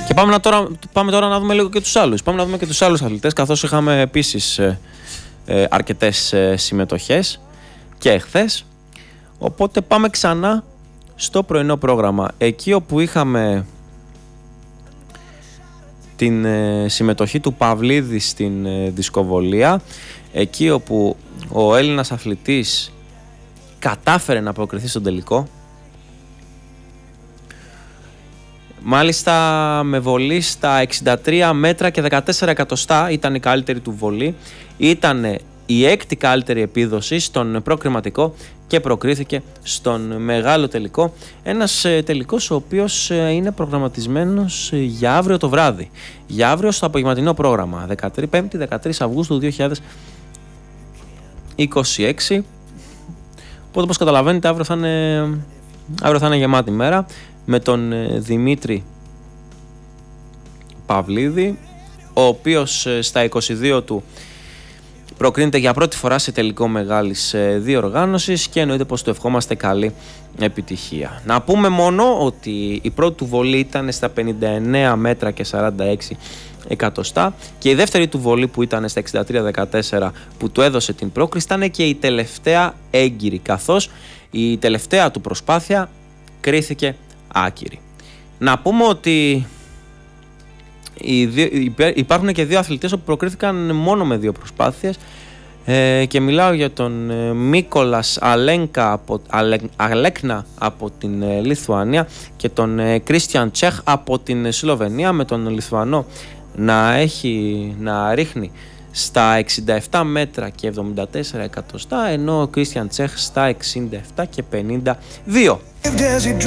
Και πάμε τώρα να δούμε λίγο και τους άλλους. Πάμε να δούμε και τους άλλους αθλητές, καθώς είχαμε επίσης αρκετές συμμετοχές και εχθές. Οπότε πάμε ξανά στο πρωινό πρόγραμμα. Εκεί όπου είχαμε την συμμετοχή του Παυλίδη στην δισκοβολία, εκεί όπου ο Έλληνας αθλητής κατάφερε να προκριθεί στον τελικό, μάλιστα με βολή στα 63 μέτρα και 14 εκατοστά, ήταν η καλύτερη του βολή, ήταν η έκτη καλύτερη επίδοση στον προκριματικό και προκρίθηκε στον μεγάλο τελικό, ένας τελικός ο οποίος είναι προγραμματισμένος για αύριο το βράδυ, για αύριο στο απογευματινό πρόγραμμα, 13 Αυγούστου 2026. Οπότε όπως καταλαβαίνετε αύριο θα είναι γεμάτη μέρα, με τον Δημήτρη Παυλίδη, ο οποίος στα 22 του προκρίνεται για πρώτη φορά σε τελικό μεγάλης διοργάνωσης και εννοείται πως του ευχόμαστε καλή επιτυχία. Να πούμε μόνο ότι η πρώτη του βολή ήταν στα 59 μέτρα και 46 εκατοστά και η δεύτερη του βολή που ήταν στα 63-14 που του έδωσε την πρόκριση ήταν και η τελευταία έγκυρη, καθώς η τελευταία του προσπάθεια κρίθηκε άκυρη. Να πούμε ότι υπάρχουν και δύο αθλητές που προκρίθηκαν μόνο με δύο προσπάθειες και μιλάω για τον Μίκολας Αλέκνα από την Λιθουανία και τον Κρίστιαν Τσέχ από την Σλοβενία, με τον Λιθουανό να ρίχνει στα 67 μέτρα και 74 εκατοστά, ενώ ο Κρίστιαν Τσέχ στα 67 και 52.